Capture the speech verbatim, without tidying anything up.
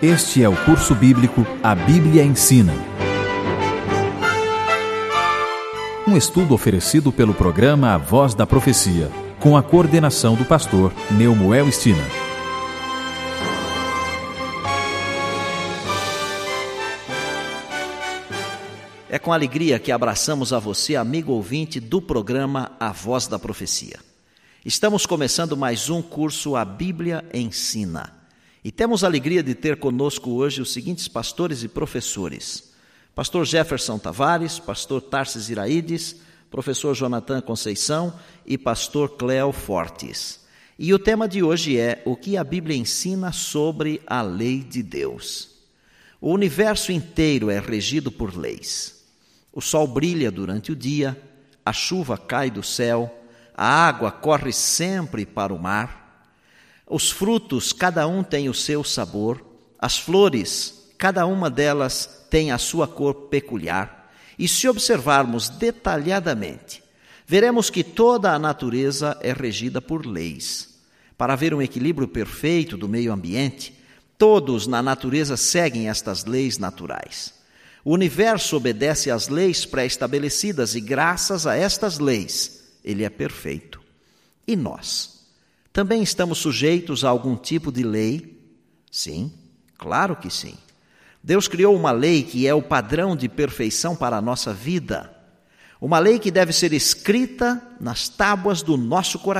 Este é o curso bíblico A Bíblia Ensina. Um estudo oferecido pelo programa A Voz da Profecia, com a coordenação do pastor Neumoel Stina. É com alegria que abraçamos a você, amigo ouvinte do programa A Voz da Profecia. Estamos começando mais um curso A Bíblia Ensina. E temos a alegria de ter conosco hoje os seguintes pastores e professores. Pastor Jefferson Tavares, pastor Tarsis Iraides, professor Jonathan Conceição e pastor Cleo Fortes. E o tema de hoje é o que a Bíblia ensina sobre a lei de Deus. O universo inteiro é regido por leis. O sol brilha durante o dia, a chuva cai do céu, a água corre sempre para o mar. Os frutos, cada um tem o seu sabor. As flores, cada uma delas tem a sua cor peculiar. E se observarmos detalhadamente, veremos que toda a natureza é regida por leis. Para haver um equilíbrio perfeito do meio ambiente, todos na natureza seguem estas leis naturais. O universo obedece às leis pré-estabelecidas e, graças a estas leis, ele é perfeito. E nós? Também estamos sujeitos a algum tipo de lei? Sim, claro que sim. Deus criou uma lei que é o padrão de perfeição para a nossa vida. Uma lei que deve ser escrita nas tábuas do nosso coração.